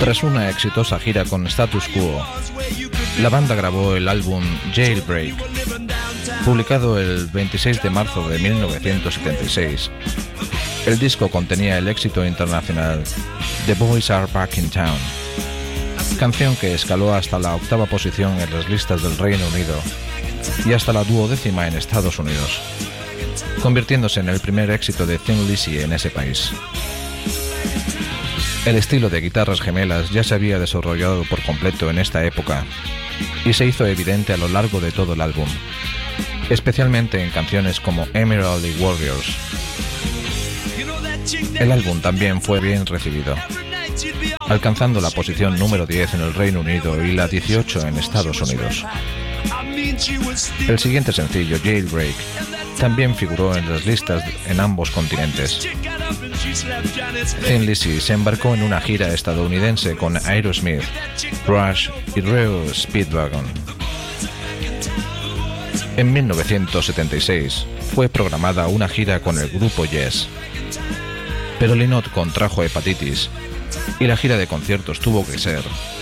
Tras una exitosa gira con Status Quo, la banda grabó el álbum Jailbreak, publicado el 26 de marzo de 1976. El disco contenía el éxito internacional The Boys Are Back in Town, canción que escaló hasta la 8ª posición en las listas del Reino Unido y hasta la 12ª en Estados Unidos, convirtiéndose en el primer éxito de Thin Lizzy en ese país. El estilo de guitarras gemelas ya se había desarrollado por completo en esta época y se hizo evidente a lo largo de todo el álbum, especialmente en canciones como Emerald y Warriors. El álbum también fue bien recibido, alcanzando la posición número 10 en el Reino Unido y la 18 en Estados Unidos. El siguiente sencillo, Jailbreak, también figuró en las listas en ambos continentes. Thin Lizzy se embarcó en una gira estadounidense con Aerosmith, Rush y REO Speedwagon. En 1976 fue programada una gira con el grupo Yes, pero Lynott contrajo hepatitis y la gira de conciertos tuvo que ser